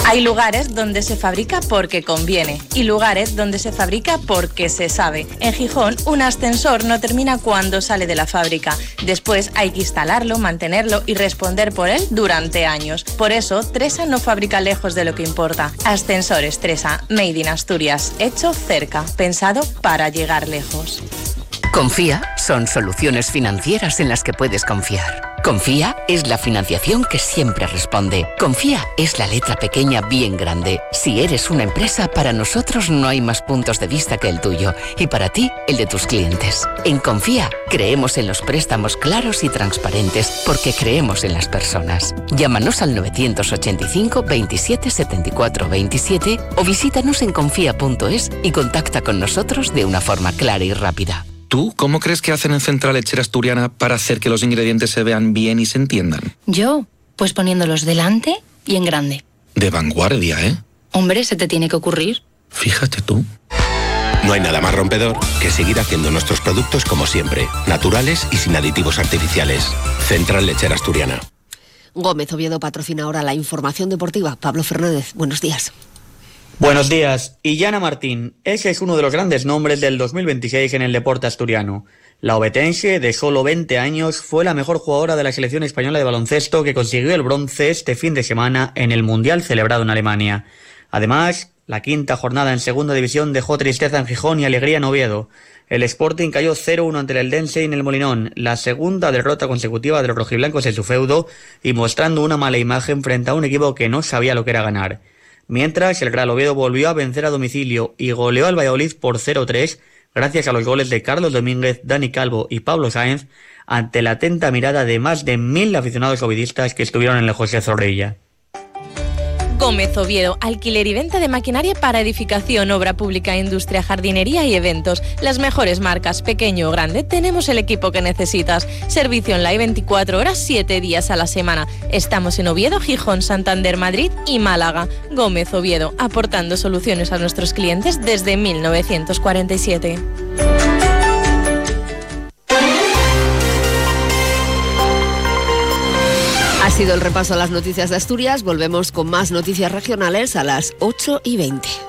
Hay lugares donde se fabrica porque conviene y lugares donde se fabrica porque se sabe. En Gijón, un ascensor no termina cuando sale de la fábrica. Después hay que instalarlo, mantenerlo y responder por él durante años. Por eso, Tresa no fabrica lejos de lo que importa. Ascensores Tresa, made in Asturias, hecho cerca, pensado para llegar lejos. Confía son soluciones financieras en las que puedes confiar. Confía es la financiación que siempre responde. Confía es la letra pequeña bien grande. Si eres una empresa, para nosotros no hay más puntos de vista que el tuyo y para ti, el de tus clientes. En Confía creemos en los préstamos claros y transparentes porque creemos en las personas. Llámanos al 985 27 74 27 o visítanos en confía.es y contacta con nosotros de una forma clara y rápida. ¿Tú cómo crees que hacen en Central Lechera Asturiana para hacer que los ingredientes se vean bien y se entiendan? Yo, pues poniéndolos delante y en grande. De vanguardia, ¿eh? Hombre, se te tiene que ocurrir. Fíjate tú. No hay nada más rompedor que seguir haciendo nuestros productos como siempre, naturales y sin aditivos artificiales. Central Lechera Asturiana. Gómez Oviedo patrocina ahora la información deportiva. Pablo Fernández, buenos días. Buenos días. Illana Martín, ese es uno de los grandes nombres del 2026 en el deporte asturiano. La obetense, de solo 20 años, fue la mejor jugadora de la selección española de baloncesto que consiguió el bronce este fin de semana en el Mundial celebrado en Alemania. Además, la quinta jornada en segunda división dejó tristeza en Gijón y alegría en Oviedo. El Sporting cayó 0-1 ante el Eldense en el Molinón, la segunda derrota consecutiva de los rojiblancos en su feudo y mostrando una mala imagen frente a un equipo que no sabía lo que era ganar. Mientras, el Real Oviedo volvió a vencer a domicilio y goleó al Valladolid por 0-3, gracias a los goles de Carlos Domínguez, Dani Calvo y Pablo Sáenz, ante la atenta mirada de más de 1.000 aficionados ovidistas que estuvieron en el José Zorrilla. Gómez Oviedo, alquiler y venta de maquinaria para edificación, obra pública, industria, jardinería y eventos. Las mejores marcas, pequeño o grande, tenemos el equipo que necesitas. Servicio online 24 horas, 7 días a la semana. Estamos en Oviedo, Gijón, Santander, Madrid y Málaga. Gómez Oviedo, aportando soluciones a nuestros clientes desde 1947. Ha sido el repaso a las noticias de Asturias. Volvemos con más noticias regionales a las 8:20.